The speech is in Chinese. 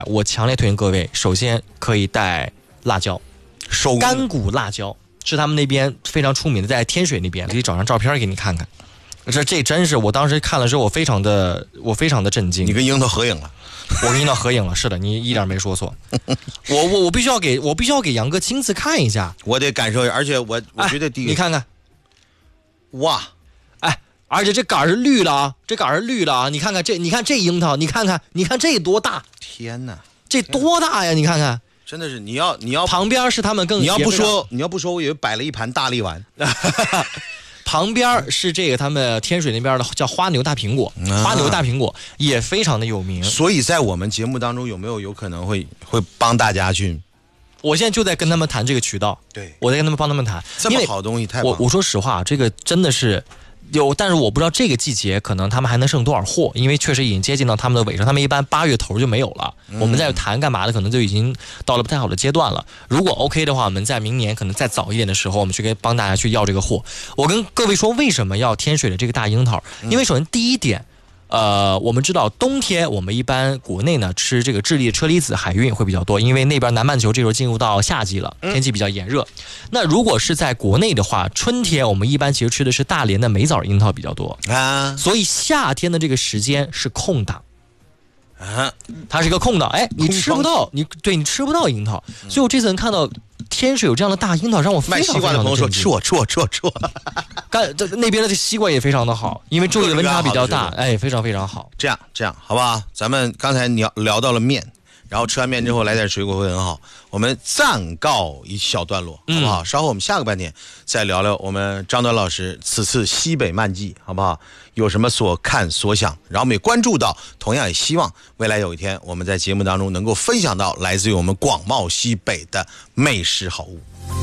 我强烈推荐各位，首先可以带辣椒，干骨辣椒是他们那边非常出名的，在天水那边，可以找张照片给你看看。这真是我当时看了之后，我非常的震惊。 你跟樱桃合影了？ 我跟樱桃合影了，是的，你一点没说错。我必须要给杨哥亲自看一下， 我得感受一下，而且我觉得第一个， 你看看， 哇， 而且这杆是绿的啊，你看看你看这樱桃，你看这多大！ 天哪， 这多大呀！你看看， 真的是你要旁边是他们更你要不说，我以为摆了一盘大力丸。 旁边是这个他们天水那边的叫花牛大苹果，花牛大苹果也非常的有名。 所以在我们节目当中有可能会帮大家去？ 我现在就在跟他们谈这个渠道， 对， 我在跟他们帮他们谈。 这么好的东西太棒了。 我说实话，这个真的是有，但是我不知道这个季节可能他们还能剩多少货，因为确实已经接近到他们的尾声，他们一般8月头就没有了。我们在谈干嘛的，可能就已经到了不太好的阶段了。如果 OK 的话，我们在明年可能再早一点的时候，我们去帮大家去要这个货。我跟各位说，为什么要天水的这个大樱桃？因为首先第一点。我们知道冬天我们一般国内呢吃这个智利的车厘子海运会比较多，因为那边南半球这时候进入到夏季了，天气比较炎热。那如果是在国内的话，春天我们一般其实吃的是大连的梅枣樱桃比较多啊，所以夏天的这个时间是空档啊，它是一个空档，你吃不到，你吃不到樱桃，所以我这次能看到天水有这样的大樱桃，让我非常非常的卖西瓜的朋友说吃我。 那边的西瓜也非常的好，因为昼夜温差比较大，非常非常好。 这样好不好？咱们刚才你聊到了面，然后吃完面之后来点水果会很好。我们暂告一小段落，好不好？稍后我们下个半点再聊聊我们张端老师此次西北漫记，好不好？有什么所看所想，然后我们也关注到，同样也希望未来有一天我们在节目当中能够分享到来自于我们广袤西北的美食好物。